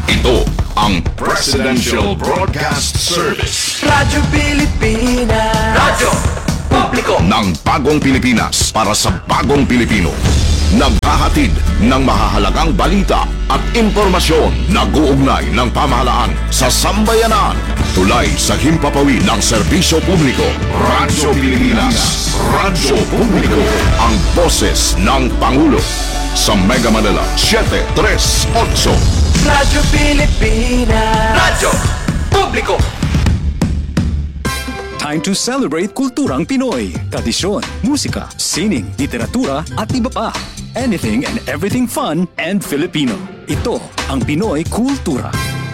Ito ang Presidential Broadcast Service. Radyo Pilipinas. Radyo Publiko ng bagong Pilipinas para sa bagong Pilipino. Naghahatid ng mahahalagang balita at impormasyon na guugnay ng pamahalaan sa sambayanan. Tulay sa himpapawid ng serbisyo publiko. Radyo Pilipinas. Radyo Publiko. Ang boses ng Pangulo. Sa Mega Manila, 738. Radyo Pilipinas. Radyo Publiko. Time to celebrate kulturang Pinoy. Tradisyon, musika, sining, literatura at iba pa. Anything and everything fun and Filipino. Ito ang Pinoy Kultura.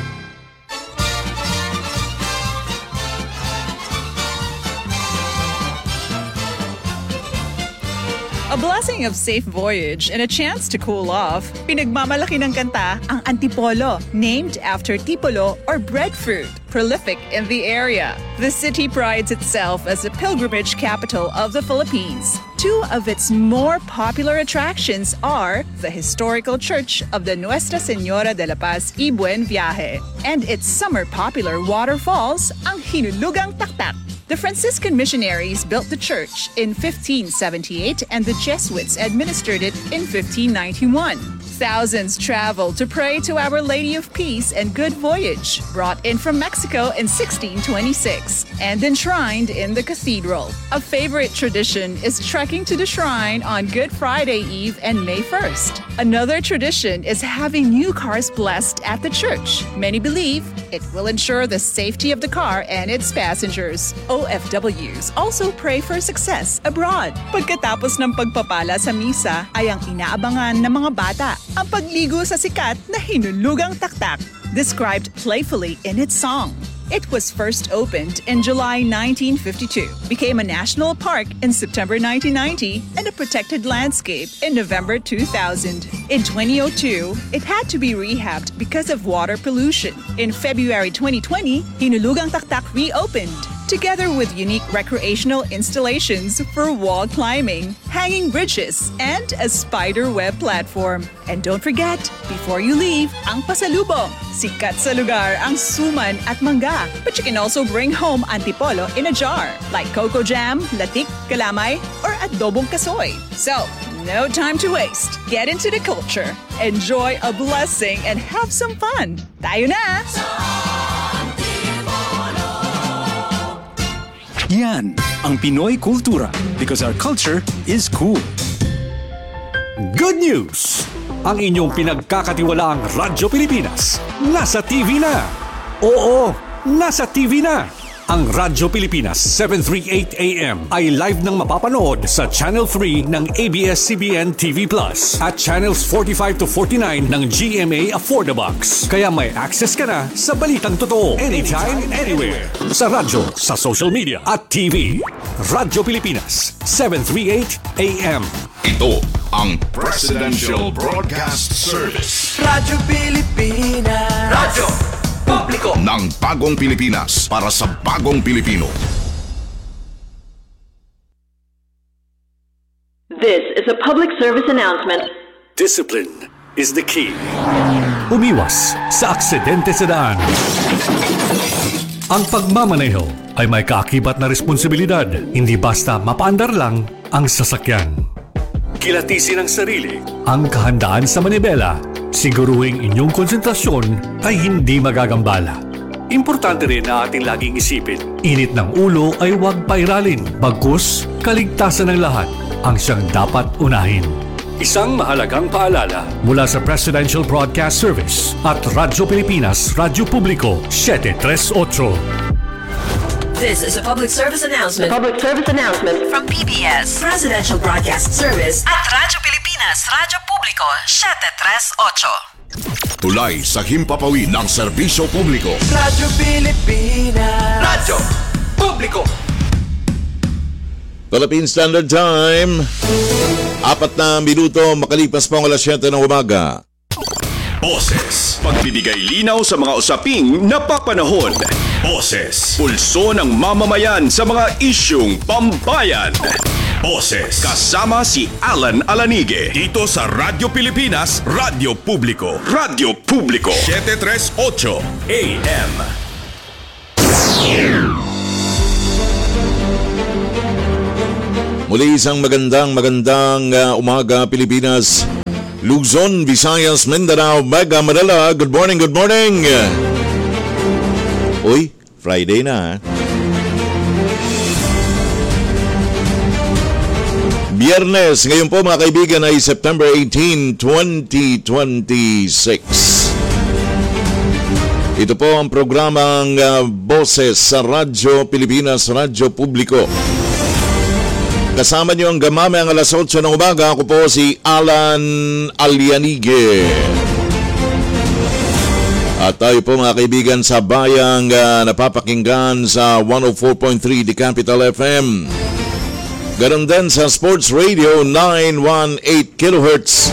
A blessing of safe voyage and a chance to cool off. Pinagmamalaki ng kanta ang Antipolo, named after tipolo or breadfruit, prolific in the area. The city prides itself as the pilgrimage capital of the Philippines. Two of its more popular attractions are the historical church of the Nuestra Señora de la Paz y Buen Viaje and its summer popular waterfalls, ang Hinulugang Taktak. The Franciscan missionaries built the church in 1578 and the Jesuits administered it in 1591. Thousands traveled to pray to Our Lady of Peace and Good Voyage, brought in from Mexico in 1626 and enshrined in the cathedral. A favorite tradition is trekking to the shrine on Good Friday Eve and May 1st. Another tradition is having new cars blessed at the church. Many believe it will ensure the safety of the car and its passengers. OFWs also pray for success abroad. Pagkatapos ng pagpapala sa misa ay ang inaabangan ng mga bata ang pagligo sa sikat na Hinulugang Taktak, described playfully in its song. It was first opened in July 1952, became a national park in September 1990, and a protected landscape in November 2000. In 2002, it had to be rehabbed because of water pollution. In February 2020, Hinulugang Taktak reopened, together with unique recreational installations for wall climbing, hanging bridges, and a spider web platform. And don't forget, before you leave, ang pasalubong. Sikat sa lugar ang suman at mangga. But you can also bring home antipolo in a jar, like cocoa jam, latik, kalamay, or adobong kasoy. So, no time to waste. Get into the culture, enjoy a blessing, and have some fun. Tayo na! Yan ang Pinoy Kultura because our culture is cool. Good news! Ang inyong pinagkakatiwalaang Radyo Pilipinas nasa TV na. Oo, nasa TV na. Ang Radyo Pilipinas 738 AM ay live nang mapapanood sa Channel 3 ng ABS-CBN TV Plus at Channels 45 to 49 ng GMA Affordabox. Kaya may access ka na sa balitang totoo anytime, anywhere. Sa radyo, sa social media at TV. Radyo Pilipinas 738 AM. Ito ang Presidential Broadcast Service. Radyo Pilipinas. Radyo Publiko ng bagong Pilipinas para sa bagong Pilipino. This is a public service announcement. Discipline is the key. Umiwas sa aksidente sa daan. Ang pagmamaneho ay may kaakibat na responsibilidad. Hindi basta mapaandar lang ang sasakyan. Kilatisin ang sarili, ang kahandaan sa manibela. Siguruhing inyong konsentrasyon ay hindi magagambala. Importante rin na ating laging isipin, init ng ulo ay huwag pairalin. Bagkus, kaligtasan ng lahat ang siyang dapat unahin. Isang mahalagang paalala mula sa Presidential Broadcast Service at Radyo Pilipinas, Radyo Publiko, 738. This is a public service announcement. Public service announcement From PBS, Presidential Broadcast Service at Radyo Pilipinas, Radyo Publiko, 738. Tulay sa himpapawid ng serbisyo publiko. Radyo Pilipinas. Radyo Publiko. Philippine Standard Time. 4 na minuto makalipas pa ang alas 7 ng umaga. Boses. Pagbibigay linaw sa mga usaping napapanahon. Boses. Pulso ng mamamayan sa mga isyung pambayan. Boses. Kasama si Alan Alanige. Dito sa Radyo Pilipinas, Radyo Publiko. Radyo Publiko. 738 AM. Muli isang magandang umaga Pilipinas, Luzon, Visayas, Mindanao, Mega Manila. Good morning, good morning. Uy, Friday na. Biyernes, ngayon po mga kaibigan ay September 18, 2026. Ito po ang programang Boses sa Radyo Pilipinas, Radyo Publiko. Kasama niyo ang gamame ang alas 8 ng umaga. Ako po si Alan Alianige. At tayo po mga kaibigan sa bayang napapakinggan sa 104.3 The Capital FM. Ganon din sa Sports Radio 918 kHz.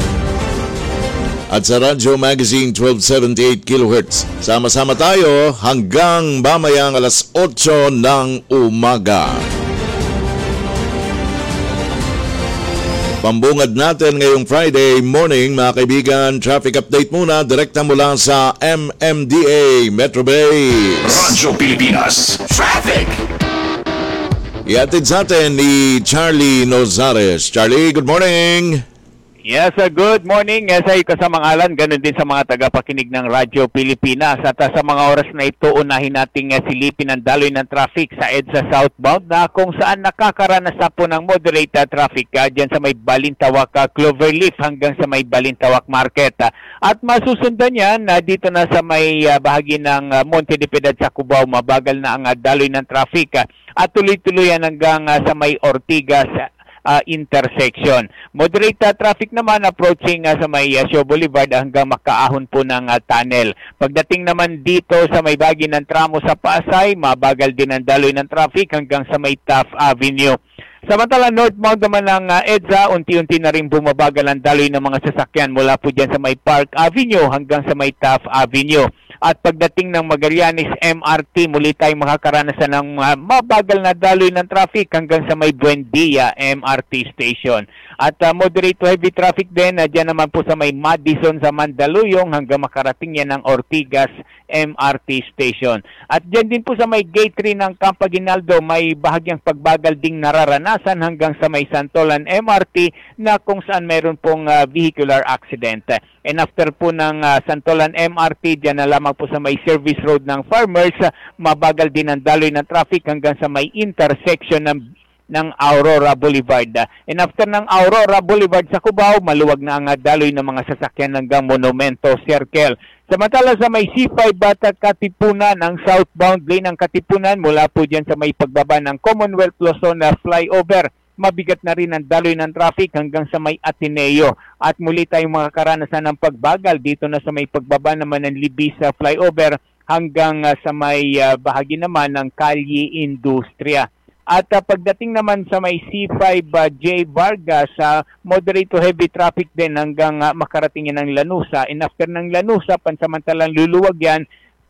At sa Radyo Magazine 1278 kHz. Sama-sama tayo hanggang mamayang alas 8 ng umaga. Pambungad natin ngayong Friday morning, mga kaibigan. Traffic update muna, direkta mula sa MMDA Metro Base. Radyo Pilipinas Traffic. Iatid sa atin ni Charlie Nozares. Charlie, good morning. Yes, good morning. Yes, ay kasamang Alan, ganun din sa mga tagapakinig ng Radyo Pilipinas. At sa mga oras na ito, unahin nating silipin ang daloy ng traffic sa EDSA southbound na kung saan nakakaranas na po ng moderate traffic dyan sa may Balintawak Cloverleaf hanggang sa may Balintawak Market. At masusundan yan dito na sa may bahagi ng Monte de Piedad sa Cubao, mabagal na ang daloy ng traffic at tuloy-tuloy yan hanggang sa may Ortigas intersection. Moderate traffic naman approaching sa may Shaw Boulevard hanggang makaahon po ng tunnel. Pagdating naman dito sa may bahagi ng tramo sa Pasay, mabagal din ang daloy ng traffic hanggang sa may Taft Avenue. Samantala northbound naman ng EDSA, unti-unti na rin bumabagal ang daloy ng mga sasakyan mula po dyan sa may Park Avenue hanggang sa may Taft Avenue. At pagdating ng Magallanes MRT, muli tayong makakaranasan ng mabagal na daloy ng traffic hanggang sa may Buendia MRT Station. At moderate to heavy traffic din, dyan naman po sa may Madison sa Mandaluyong hanggang makarating yan ng Ortigas MRT Station. At dyan din po sa may Gate 3 ng Camp Aguinaldo, may bahagyang pagbagal ding nararanasan hanggang sa may Santolan MRT na kung saan mayroon pong vehicular accident. And after po ng Santolan MRT, dyan na lamang po sa may Service Road ng Farmers, mabagal din ang daloy ng traffic hanggang sa may intersection ng Aurora Boulevard. And after ng Aurora Boulevard sa Cubao, maluwag na ang daloy ng mga sasakyan hanggang Monumento Circle. Samantala sa may C5 at Katipunan, ang southbound lane ng Katipunan mula po dyan sa may pagbaba ng Commonwealth Luzon flyover, mabigat na rin ang daloy ng traffic hanggang sa may Ateneo. At muli tayong makakaranasan ng pagbagal dito na sa may pagbaba naman ng Libisa flyover hanggang sa may bahagi naman ng Kalye Industria. At pagdating naman sa may C5J Vargas, moderate to heavy traffic din hanggang makarating yan ng Lanusa. And after ng Lanusa, pansamantalang luluwag yan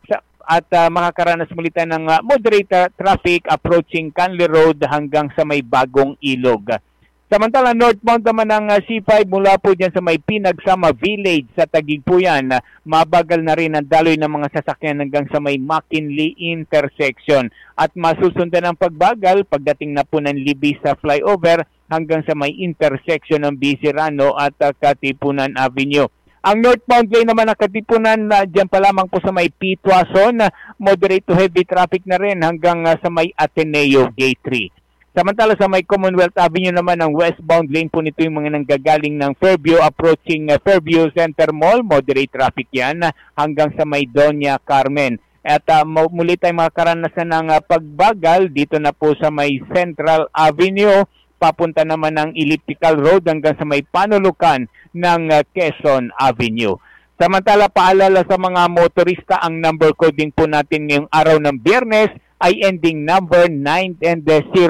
at makakaranas muli tayo ng moderate traffic approaching Canley Road hanggang sa may Bagong Ilog. Samantala, northbound naman ng C5 mula po dyan sa may Pinagsama Village sa Taguig po yan. Mabagal na rin ang daloy ng mga sasakyan hanggang sa may McKinley intersection. At masusundan ang pagbagal pagdating na po ng Libisa flyover hanggang sa may intersection ng Bisirano at Katipunan Avenue. Ang northbound lane naman ng Katipunan, dyan pa lamang po sa may Pitwason, moderate to heavy traffic na rin hanggang sa may Ateneo Gate 3. Samantala sa may Commonwealth Avenue naman, ang westbound lane po nito yung mga nanggagaling ng Fairview approaching Fairview Center Mall. Moderate traffic yan hanggang sa may Doña Carmen. At muli tayong makakaranasan ng pagbagal dito na po sa may Central Avenue, papunta naman ng Elliptical Road hanggang sa may panulukan ng Quezon Avenue. Samantala, paalala sa mga motorista, ang number coding po natin ngayong araw ng Biyernes ay ending number 9 and 0.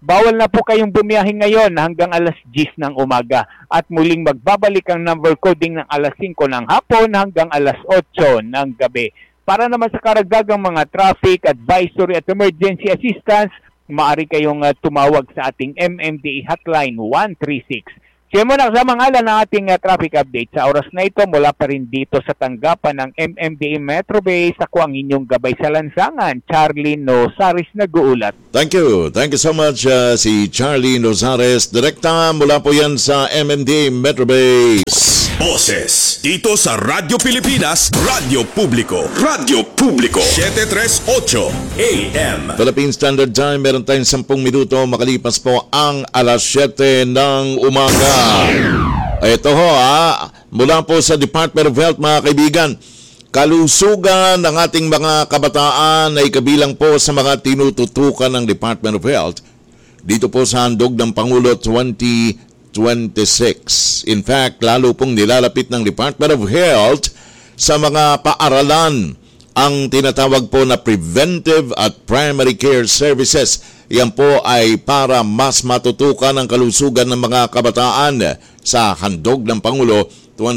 bawal na po kayong bumiyahe ngayon hanggang alas 10 ng umaga. At muling magbabalik ang number coding ng alas 5 ng hapon hanggang alas 8 ng gabi. Para naman sa karagdagang mga traffic, advisory at emergency assistance, maaari kayong tumawag sa ating MMDA hotline 136. Siya muna sa mga ng ating traffic update. Sa oras na ito, mula pa rin dito sa tanggapan ng MMDA Metro Base, ako ang inyong gabay sa lansangan, Charlie Nozares nag-uulat. Thank you. Thank you so much si Charlie Nozares. Direkta mula po yan sa MMDA Metro Base. Boses dito sa Radyo Pilipinas, Radyo Publiko. Radyo Publiko 738 AM. Philippine Standard Time, meron tayong 10 minuto makalipas po ang alas 7 ng umaga. Ito ho mula po sa Department of Health mga kaibigan. Kalusugan ng ating mga kabataan ay kabilang po sa mga tinututukan ng Department of Health dito po sa handog ng Pangulo 2026. In fact, lalo pong nilalapit ng Department of Health sa mga paaralan ang tinatawag po na preventive at primary care services. Yan po ay para mas matutukan ang kalusugan ng mga kabataan sa handog ng Pangulo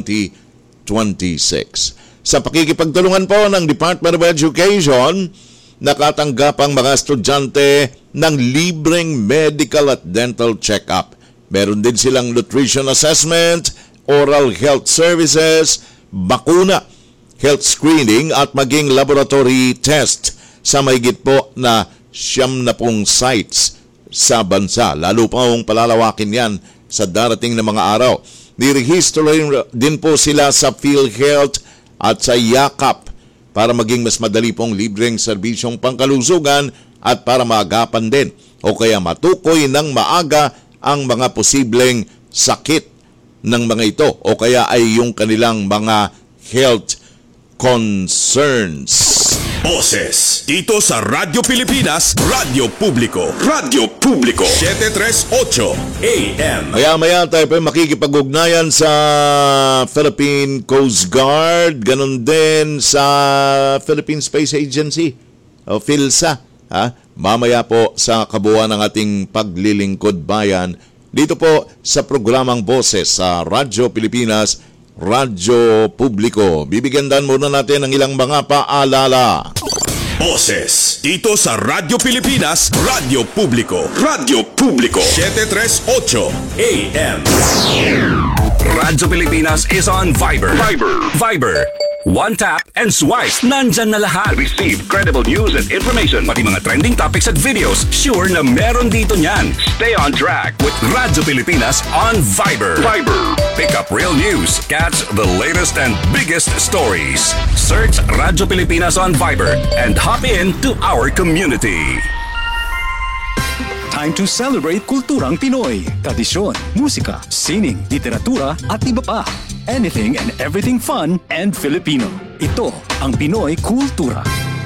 2026. Sa pakikipagtulungan po ng Department of Education, nakatanggap ang mga estudyante ng libreng medical at dental check-up. Meron din silang nutrition assessment, oral health services, bakuna, health screening at maging laboratory test sa mahigit po na 90 sites sa bansa. Lalo pa kung palalawakin yan sa darating na mga araw. Nirehistro din po sila sa PhilHealth at sa YAKAP para maging mas madali pong libreng serbisyong pangkalusugan at para maagapan din o kaya matukoy ng maaga ang mga posibleng sakit ng mga ito o kaya ay yung kanilang mga health concerns. Boses dito sa Radyo Pilipinas, Radyo Publiko. Radyo Publiko 738 AM. Maya-maya tayo pa makikipag-ugnayan sa Philippine Coast Guard, ganun din sa Philippine Space Agency o PhilSA. Mamaya po sa kabuuan ng ating paglilingkod bayan dito po sa programang Boses sa Radyo Pilipinas, Radyo Publiko. Bibigyan dan muna natin ng ilang mga paalala. Boses dito sa Radyo Pilipinas, Radyo Publiko. Radyo Publiko 738 AM. Radyo Pilipinas is on Viber. Viber. One tap and swipe. Nandyan na lahat. Receive credible news and information. Pati mga trending topics at videos. Sure na meron dito niyan. Stay on track with Radyo Pilipinas on Viber. Pick up real news. Catch the latest and biggest stories. Search Radyo Pilipinas on Viber and hop in to our community. Time to celebrate kulturang Pinoy. Tradisyon, musika, sining, literatura at iba pa. Anything and everything fun and Filipino. Ito ang Pinoy Kultura.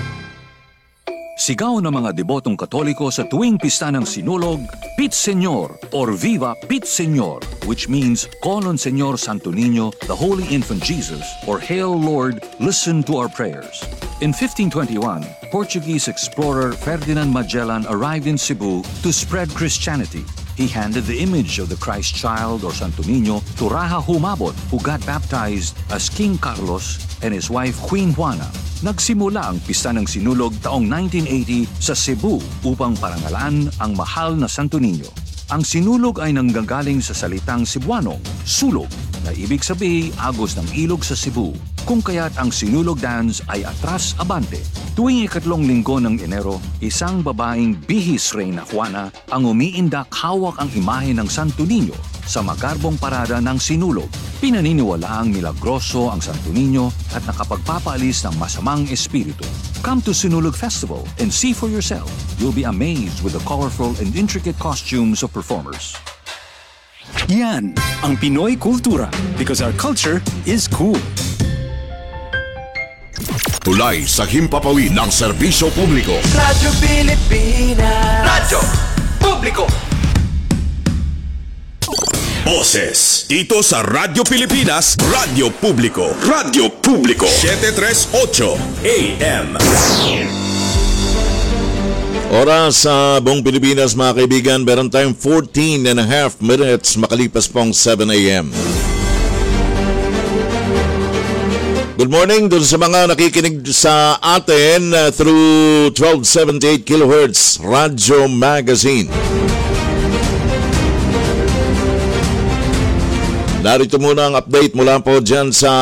Sigaw ng mga debotong Katoliko sa tuwing pista ng Sinulog, Pit Señor or Viva Pit Señor, which means Call on Señor Santo Niño, the Holy Infant Jesus, or Hail Lord, listen to our prayers. In 1521, Portuguese explorer Ferdinand Magellan arrived in Cebu to spread Christianity. He handed the image of the Christ child or Santo Niño to Raja Humabon, who got baptized as King Carlos and his wife Queen Juana. Nagsimula ang pista ng Sinulog taong 1980 sa Cebu upang parangalan ang mahal na Santo Niño. Ang Sinulog ay nanggagaling sa salitang Cebuanong, sulog, na ibig sabihin agos ng ilog sa Cebu, kung kaya't ang Sinulog dance ay atras abante. Tuwing ikatlong linggo ng Enero, isang babaeng bihis Reyna Juana ang umiindak hawak ang imahe ng Santo Niño sa magarbong parada ng Sinulog. Pinaniniwalaang milagroso ang Santo Niño at nakapagpapaalis ng masamang espiritu. Come to Sinulog Festival and see for yourself. You'll be amazed with the colorful and intricate costumes of performers. Yan ang Pinoy Kultura because our culture is cool. Tulay sa himpapawid ng serbisyo publiko. Radyo Pilipinas. Radyo Publiko. Boses dito sa Radyo Pilipinas, Radyo Publiko. Radyo Publiko 738 AM. Oras sa buong Pilipinas mga kaibigan, meron tayong 14 and a half minutes makalipas pong 7 a.m. Good morning dun sa mga nakikinig sa atin through 1278 kHz Radyo Magazine. Narito muna ang update mula po dyan sa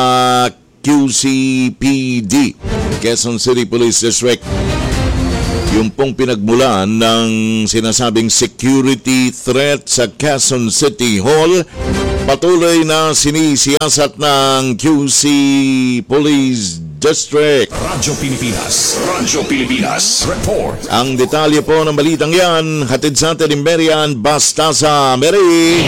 QCPD, Quezon City Police District. Yung pong pinagmulan ng sinasabing security threat sa Quezon City Hall, patuloy na sinisiyasat ng QC Police District. Radyo Pilipinas, report. Ang detalye po ng balitang yan, hatid sa atin ni Marian Bastasa. Mary!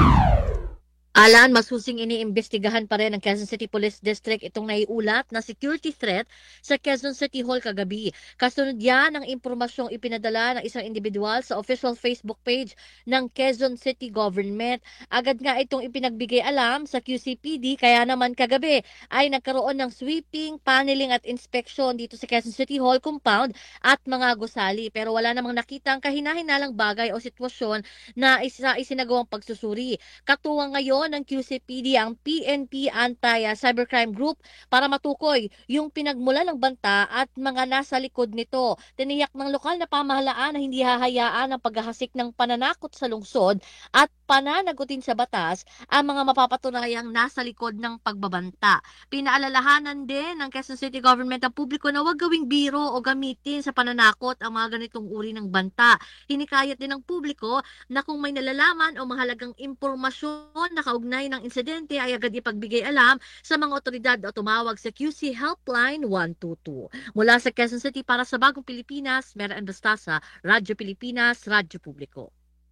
Alan, masusing iniimbestigahan pa rin ng Quezon City Police District itong naiulat na security threat sa Quezon City Hall kagabi. Kasunod yan ang impormasyong ipinadala ng isang individual sa official Facebook page ng Quezon City Government. Agad nga itong ipinagbigay alam sa QCPD, kaya naman kagabi ay nagkaroon ng sweeping, paneling at inspection dito sa Quezon City Hall compound at mga gusali. Pero wala namang nakitang kahina-hinalang bagay o sitwasyon na isinagawang pagsusuri. Katuwang ngayon ng QCPD ang PNP Anti-Cybercrime Group para matukoy yung pinagmula ng banta at mga nasa likod nito. Tiniyak ng lokal na pamahalaan na hindi hahayaan ang paghahasik ng pananakot sa lungsod at pananagutin sa batas ang mga mapapatunayang nasa likod ng pagbabanta. Pinaalalahanan din ng Quezon City Government ang publiko na huwag gawing biro o gamitin sa pananakot ang mga ganitong uri ng banta. Hinikayat din ng publiko na kung may nalalaman o mahalagang impormasyon na kaugnay ng insidente ay agad ipagbigay alam sa mga otoridad o tumawag sa QC Helpline 122. Mula sa Quezon City para sa Bagong Pilipinas, Marian Bastasa, Radyo Pilipinas, Radyo Publiko.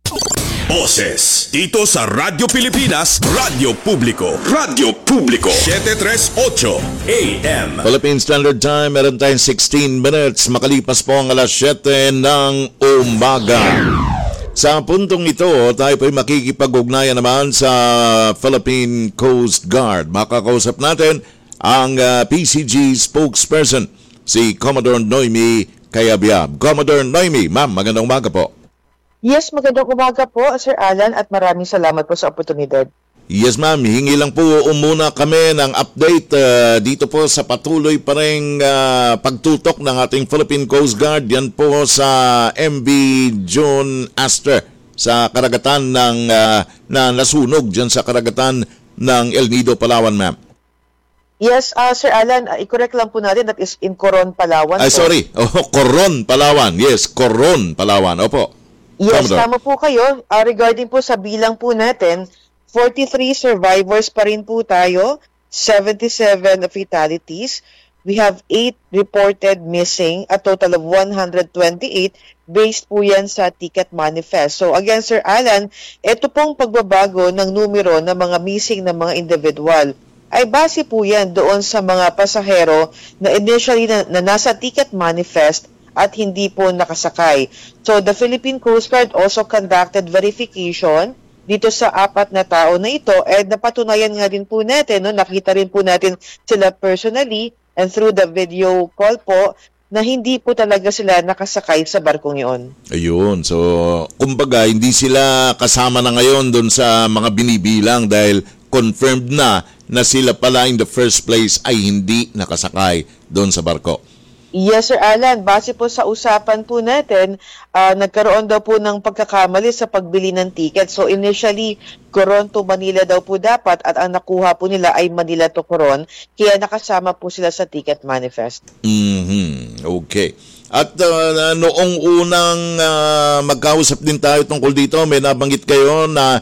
Boses dito sa Radyo Pilipinas, Radyo Publiko. Radyo Publiko 738 AM. Philippine Standard Time, meron tayong 16 minutes makalipas po ang alas 7 ng umaga. Sa puntong ito, tayo po'y makikipag-ugnayan naman sa Philippine Coast Guard. Makakausap natin ang PCG spokesperson, si Commodore Noemi Cayabyab. Commodore Noemi, ma'am, magandang umaga po. Yes, magandang umaga po, Sir Alan, at maraming salamat po sa oportunidad. Yes, ma'am. Hingi lang po muna kami ng update dito po sa patuloy pa rin pagtutok ng ating Philippine Coast Guard. Yan po sa MV John Astor sa karagatan ng na nasunog dyan sa karagatan ng El Nido, Palawan, ma'am. Yes, Sir Alan, i-correct lang po natin, that is in Coron, Palawan. Sorry. Coron, Palawan. Yes, Coron, Palawan. Opo. Yes, tama po kayo. Regarding po sa bilang po natin, 43 survivors pa rin po tayo, 77 fatalities. We have 8 reported missing, a total of 128 based po yan sa ticket manifest. So again, Sir Alan, ito pong pagbabago ng numero ng mga missing na mga individual ay base po yan doon sa mga pasahero na initially na nasa ticket manifest at hindi po nakasakay. So the Philippine Coast Guard also conducted verification dito sa 4 na tao na ito, and napatunayan nga din po natin, nakita rin po natin sila personally and through the video call po na hindi po talaga sila nakasakay sa barkong yun. Ayun, so kumbaga hindi sila kasama na ngayon doon sa mga binibilang dahil confirmed na sila pala in the first place ay hindi nakasakay doon sa barko. Yes, Sir Alan. Base po sa usapan po natin, nagkaroon daw po ng pagkakamali sa pagbili ng ticket. So initially, Coron to Manila daw po dapat at ang nakuha po nila ay Manila to Coron. Kaya nakasama po sila sa ticket manifest. Okay. At noong unang magkausap din tayo tungkol dito, may nabanggit kayo na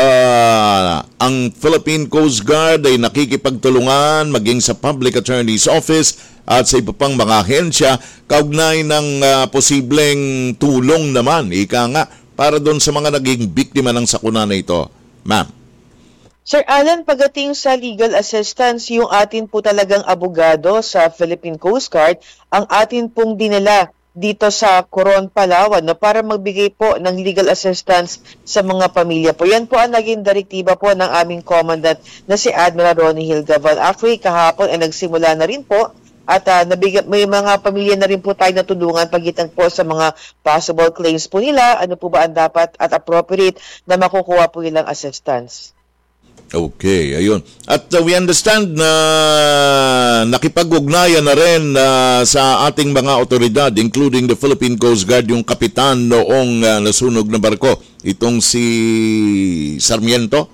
ang Philippine Coast Guard ay nakikipagtulungan maging sa Public Attorney's Office at sa iba pang mga ahensya kaugnay ng posibleng tulong naman, ika nga, para doon sa mga naging biktima ng sakuna na ito. Ma'am. Sir Alan, pagdating sa legal assistance, yung atin po talagang abogado sa Philippine Coast Guard, ang atin pong dinala dito sa Coron, Palawan, para magbigay po ng legal assistance sa mga pamilya po. Yan po ang naging direktiba po ng aming commandant na si Admiral Ronnie Hilgaval. Actually, kahapon ay nagsimula na rin po At may mga pamilya na rin po tayo natulungan pagitan po sa mga possible claims po nila, ano po ba ang dapat at appropriate na makukuha po nilang assistance. Okay, ayun. At we understand na nakipag-ugnayan na rin sa ating mga otoridad, including the Philippine Coast Guard, yung kapitan noong nasunog na barko. Itong si Sarmiento,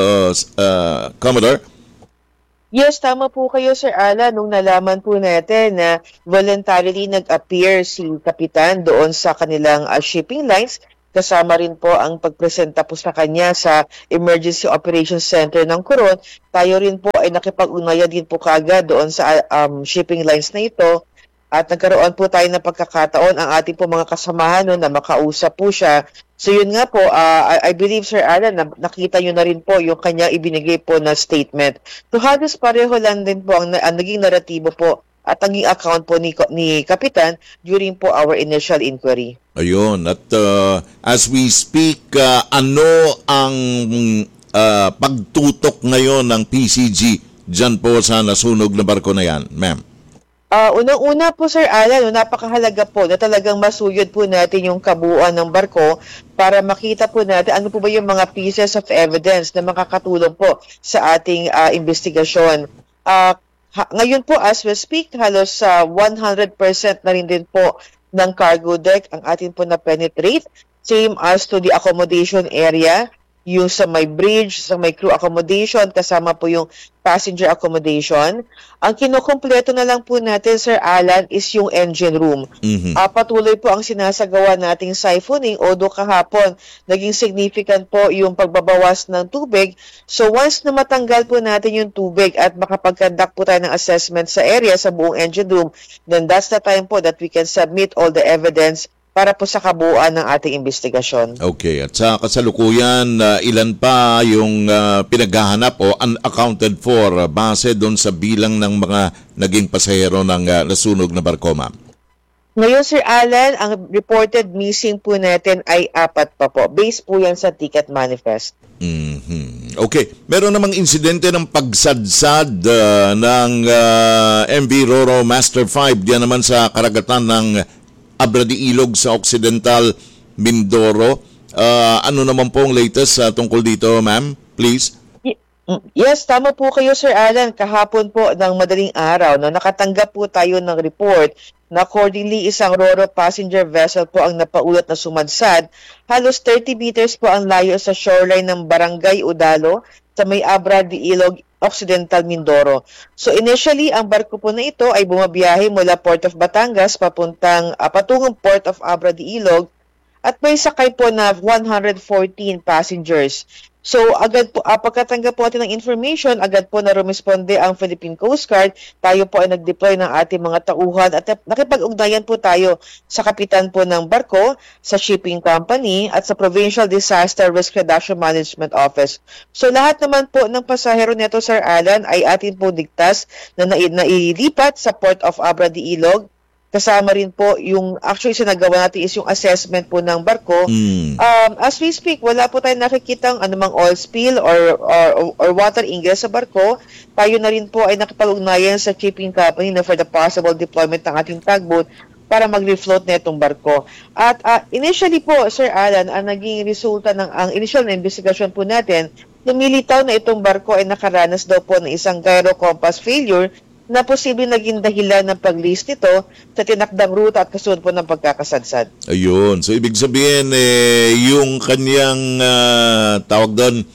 Commodore. Yes, tama po kayo, Sir Alan. Nung nalaman po natin na voluntarily nag-appear si Kapitan doon sa kanilang shipping lines, kasama rin po ang pagpresenta po sa kanya sa Emergency Operations Center ng Coron, tayo rin po ay nakipag-ugnayan din po kaagad doon sa shipping lines na ito. At nagkaroon po tayo ng pagkakataon ang ating po mga kasamahan na makausap po siya. So yun nga po, I believe Sir Alan, nakita nyo na rin po yung kanyang ibinigay po na statement. So halos pareho lang din po ang naging naratibo po at naging account po ni Kapitan during po our initial inquiry. Ayun, at as we speak, ano ang pagtutok ngayon ng PCG dyan po sa nasunog na barko na yan, ma'am? Unang-una po Sir Alan, napakahalaga po na talagang masuyod po natin yung kabuuan ng barko para makita po natin ano po ba yung mga pieces of evidence na makakatulong po sa ating investigasyon. Ngayon po as we speak, halos 100% na rin din po ng cargo deck ang atin po na penetrate, same as to the accommodation area, yung sa may bridge, sa may crew accommodation, kasama po yung passenger accommodation. Ang kinukumpleto na lang po natin, Sir Alan, is yung engine room. Patuloy po ang sinasagawa nating siphoning, although kahapon naging significant po yung pagbabawas ng tubig. So once na matanggal po natin yung tubig at makapag-conduct po tayo ng assessment sa area, sa buong engine room, then that's the time po that we can submit all the evidence para po sa kabuuan ng ating investigasyon. Okay, at sa kasalukuyan, ilan pa yung pinaghahanap o unaccounted for base doon sa bilang ng mga naging pasahero ng nasunog na barko, ma'am? Ngayon, Sir Alan, ang reported missing po natin ay 4 pa po. Based po yan sa ticket manifest. Okay, meron namang insidente ng pagsadsad ng MV Roro Master 5 diyan naman sa karagatan ng Abra de Ilog sa Occidental Mindoro. Ano naman po ang latest tungkol dito, ma'am? Please. Yes, tama po kayo, Sir Alan. Kahapon po ng madaling araw, nakatanggap po tayo ng report na accordingly isang Roro passenger vessel po ang napaulat na sumadsad. Halos 30 meters po ang layo sa shoreline ng Barangay Udalo sa may Abra de Ilog, Occidental Mindoro. So initially, ang barko po na ito ay bumabiyahe mula Port of Batangas patungong Port of Abra de Ilog at may sakay po na 114 passengers. So agad po, pagkatanggap po natin ng information, agad po na rumisponde ang Philippine Coast Guard. Tayo po ay nag-deploy ng ating mga tauhan at nakipag-ugnayan po tayo sa kapitan po ng barko, sa shipping company at sa Provincial Disaster Risk Reduction Management Office. So lahat naman po ng pasahero nito, Sir Alan, ay atin po ligtas na nailipat sa Port of Abra de Ilog. Kasama rin po yung actually sinagawa natin is yung assessment po ng barko. As we speak, wala po tayong nakikitang anumang oil spill or water ingress sa barko. Tayo na rin po ay nakipag-ugnayan sa shipping company na for the possible deployment ng ating tugboat para mag-refloat na itong barko. At initially po, Sir Alan, ang naging resulta ng ang initial na investigasyon po natin, lumilitaw na itong barko ay nakaranas daw po ng isang gyro compass failure na posibleng naging dahilan ng pag-list nito sa tinakdang ruta at kasunod po ng pagkakasadsad. Ayun. So, ibig sabihin, yung kanyang tawag doon,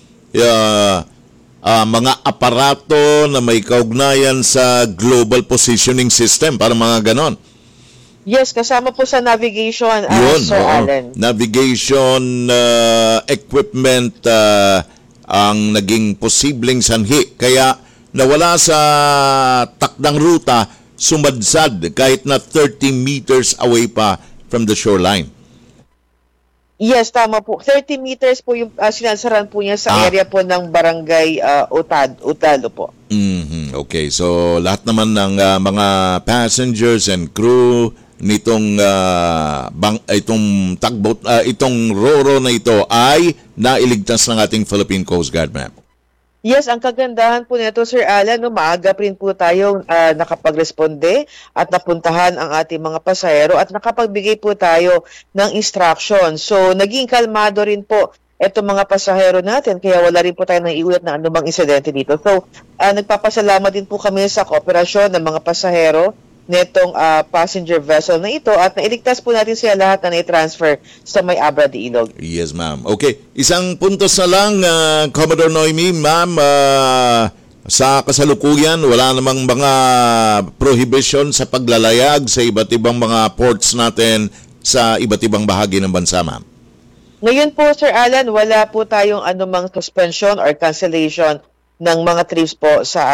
mga aparato na may kaugnayan sa Global Positioning System, para mga ganon. Yes, kasama po sa navigation, Sir Alan. Navigation equipment ang naging posibleng sanhi. Kaya nawala sa takdang ruta, sumadsad kahit na 30 meters away pa from the shoreline. Yes, tama po. 30 meters po yung sinansaran po niya sa area po ng Barangay Utalo po. Okay, so lahat naman ng mga passengers and crew nitong itong tugboat, itong Roro na ito ay nailigtas ng ating Philippine Coast Guard, ma'am. Yes, ang kagandahan po nito, Sir Alan, no, maaga rin po tayo nakapagresponde at napuntahan ang ating mga pasahero at nakapagbigay po tayo ng instruction. So, naging kalmado rin po etong mga pasahero natin, kaya wala rin po tayo naiulat na anumang insidente dito. So, nagpapasalamat din po kami sa kooperasyon ng mga pasahero netong passenger vessel na ito at nailigtas po natin sila lahat na na-transfer sa may Abra de Ilog. Yes, ma'am. Okay, isang puntos na lang, Commodore Noemi, ma'am, sa kasalukuyan, wala namang mga prohibition sa paglalayag sa iba't ibang mga ports natin sa iba't ibang bahagi ng bansa, ma'am. Ngayon po, Sir Alan, wala po tayong anumang suspension or cancellation ng mga trips po sa